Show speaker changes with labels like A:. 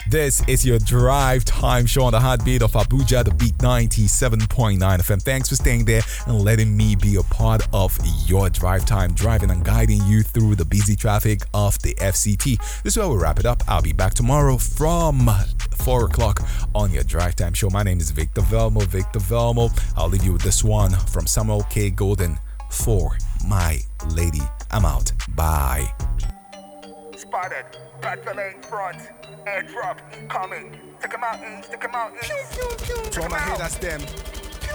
A: This is your drive time show on the heartbeat of Abuja, the Beat 97.9 FM. Thanks for staying there and letting me be a part of your drive time, driving and guiding you through the busy traffic of the FCT. This is where we wrap it up. I'll be back tomorrow from 4 o'clock on your drive time show. My name is Victor Velmo. I'll leave you with this one from Samuel K. Golden, For My Lady. I'm out. Bye.
B: Spotted, bad fella in front, airdrop incoming. Take him out, east, take him out, east.
C: Throw my head, that's them.